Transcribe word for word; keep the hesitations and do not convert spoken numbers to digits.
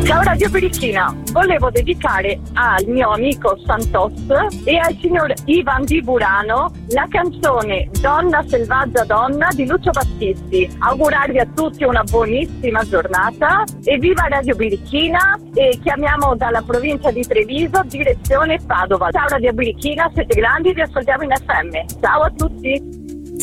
Ciao Radio Birichina, volevo dedicare al mio amico Santos e al signor Ivan Di Burano la canzone Donna Selvaggia Donna di Lucio Battisti. Augurarvi a tutti una buonissima giornata e viva Radio Birichina, e chiamiamo dalla provincia di Treviso, direzione Padova. Ciao Radio Birichina, siete grandi, vi ascoltiamo in F M. Ciao a tutti!